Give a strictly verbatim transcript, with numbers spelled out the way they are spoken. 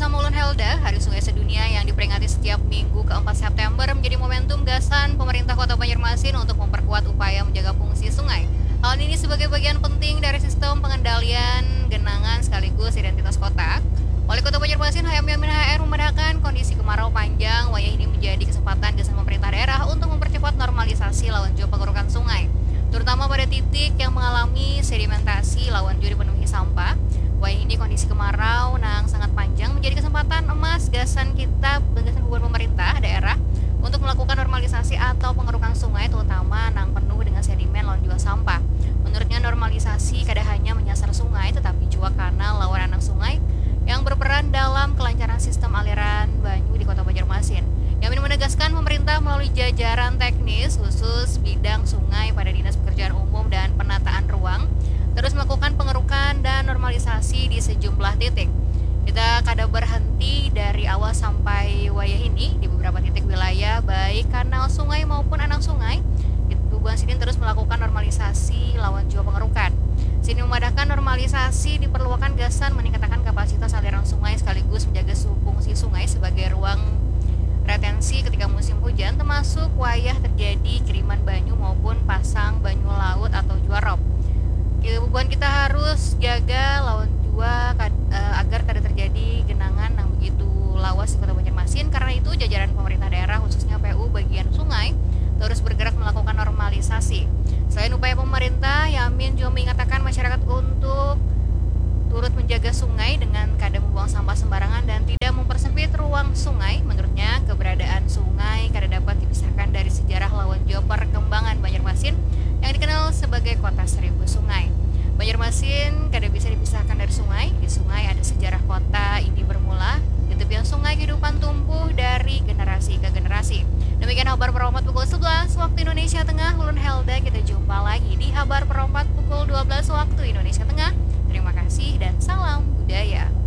bersama Ulun Helda, Hari Sungai Sedunia yang diperingati setiap minggu keempat September menjadi momentum gasan pemerintah Kota Banjarmasin untuk memperkuat upaya menjaga fungsi sungai. Hal ini sebagai bagian penting dari sistem pengendalian genangan sekaligus identitas kota. Wali Kota Banjarmasin Hayam Yamin H R membenarkan kondisi kemarau panjang wayah ini menjadi kesempatan gasan pemerintah daerah untuk mempercepat normalisasi lawan jua pengurukan sungai, terutama pada titik yang mengalami sedimentasi lawan jua dipenuhi sampah. Wayah ini kondisi kemarau nang sangat panjang menjadi kesempatan emas gasan kita gasan buat pemerintah daerah untuk melakukan normalisasi atau pengerukan sungai, terutama nang penuh dengan sedimen lawan jua sampah. Menurutnya normalisasi kada hanya menyasar sungai tetapi juga kanal lawan anak sungai yang berperan dalam kelancaran sistem aliran banyu di Kota Banjarmasin. Yamin menegaskan pemerintah melalui jajaran teknis khusus bidang sungai pada Dinas Pekerjaan Umum dan Penataan Ruang terus melakukan pengerukan dan normalisasi di sejumlah titik. Kita kada berhenti dari awal sampai wayah ini di beberapa titik wilayah baik kanal sungai maupun anak sungai. Hubungan Sidin terus melakukan normalisasi lawan jua pengerukan. Sidin memadahkan normalisasi diperlukan gasan meningkatkan kapasitas aliran sungai sekaligus menjaga fungsi sungai sebagai ruang retensi ketika musim hujan, termasuk wayah terjadi kiriman banyu maupun pasang banyu laut atau jua rob. Hubungan kita harus jaga lawan jua agar tidak terjadi genangan yang begitu lawas di Kota Banjarmasin. Karena itu jajaran pemerintah daerah khususnya P U bagian sungai terus bergerak melakukan normalisasi. Selain upaya pemerintah, Yamin juga mengingatkan masyarakat untuk turut menjaga sungai dengan kada membuang sampah sembarangan dan tidak mempersempit ruang sungai. Menurutnya, keberadaan sungai kada dapat dipisahkan dari sejarah lawan jua perkembangan Banjarmasin yang dikenal sebagai kota seribu sungai. Banjarmasin kada bisa dipisahkan dari sungai. Di sungai ada sejarah kota ini bermula. Di tepian sungai kehidupan tumbuh dari generasi ke generasi. Demikian kabar perempat pukul sebelas waktu Indonesia Tengah. Ulun Helda, kita jumpa lagi di kabar perempat pukul dua belas waktu Indonesia Tengah. Terima kasih dan salam budaya.